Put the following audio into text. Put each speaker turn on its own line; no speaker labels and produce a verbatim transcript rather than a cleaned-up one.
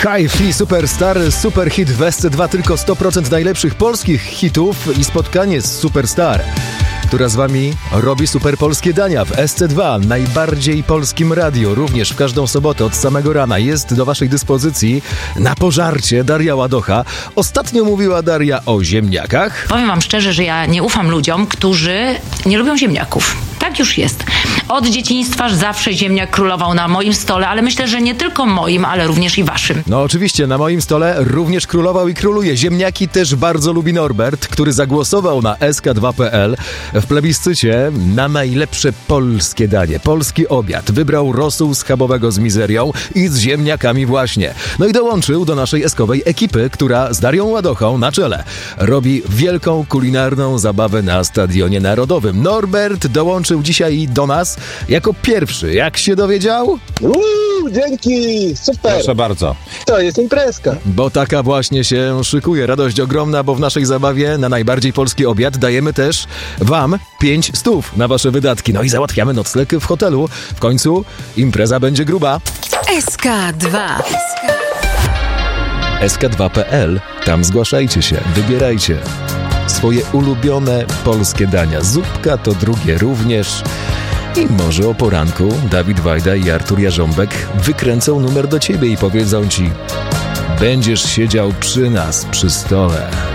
Hi-Fi Superstar, superhit w S C dwa, tylko sto procent najlepszych polskich hitów i spotkanie z Superstar, która z wami robi super polskie dania w S C dwa, najbardziej polskim radiu. Również w każdą sobotę od samego rana jest do waszej dyspozycji na pożarcie Daria Ładocha. Ostatnio mówiła Daria o ziemniakach.
Powiem wam szczerze, że ja nie ufam ludziom, którzy nie lubią ziemniaków. Tak już jest. Od dzieciństwa zawsze ziemniak królował na moim stole, ale myślę, że nie tylko moim, ale również i waszym.
No oczywiście, na moim stole również królował i króluje. Ziemniaki też bardzo lubi Norbert, który zagłosował na S K dwa kropka P L w plebiscycie na najlepsze polskie danie, polski obiad. Wybrał rosół schabowego z mizerią i z ziemniakami właśnie. No i dołączył do naszej eskowej ekipy, która z Darią Ładochą na czele robi wielką kulinarną zabawę na Stadionie Narodowym. Norbert dołączył dzisiaj do nas jako pierwszy. Jak się dowiedział?
Uuu, dzięki, super.
Proszę bardzo.
To jest imprezka.
Bo taka właśnie się szykuje. Radość ogromna, bo w naszej zabawie na najbardziej polski obiad dajemy też wam pięć stów na wasze wydatki. No i załatwiamy nocleg w hotelu. W końcu impreza będzie gruba.
S K dwa.
S K dwa kropka P L. Tam zgłaszajcie się, wybierajcie swoje ulubione polskie dania. Zupka to drugie również. I może o poranku Dawid Wajda i Artur Jarząbek wykręcą numer do ciebie i powiedzą ci: będziesz siedział przy nas przy stole.